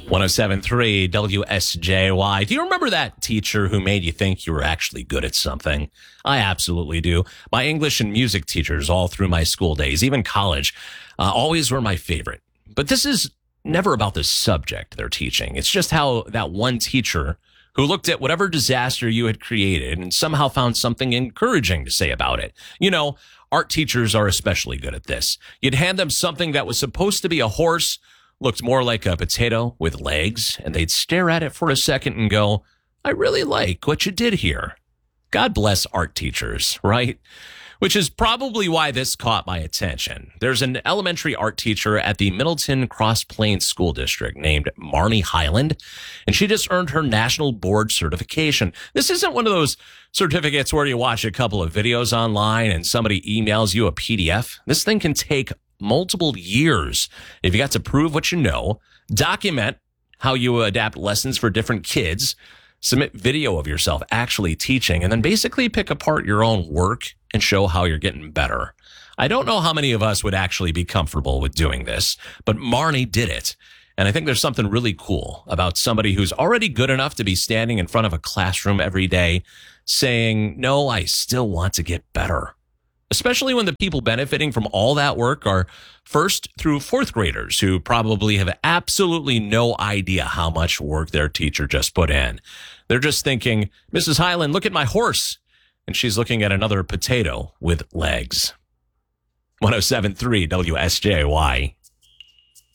107.3 WSJY. Do you remember that teacher who made you think you were actually good at something? I absolutely do. My English and music teachers all through my school days, even college, always were my favorite. But this is never about the subject they're teaching. It's just how that one teacher who looked at whatever disaster you had created and somehow found something encouraging to say about it. You know, art teachers are especially good at this. You'd hand them something that was supposed to be a horse, looked more like a potato with legs, and they'd stare at it for a second and go, I really like what you did here. God bless art teachers, right? Which is probably why this caught my attention. There's an elementary art teacher at the Middleton Cross Plains School District named Marnie Highland, and she just earned her national board certification. This isn't one of those certificates where you watch a couple of videos online and somebody emails you a PDF. This thing can take multiple years if you got to prove what you know, document how you adapt lessons for different kids, submit video of yourself actually teaching, and then basically pick apart your own work and show how you're getting better. I don't know how many of us would actually be comfortable with doing this, but Marnie did it. And I think there's something really cool about somebody who's already good enough to be standing in front of a classroom every day saying, no, I still want to get better. Especially when the people benefiting from all that work are first through fourth graders who probably have absolutely no idea how much work their teacher just put in. They're just thinking, Mrs. Highland, look at my horse. And she's looking at another potato with legs. 107.3 WSJY.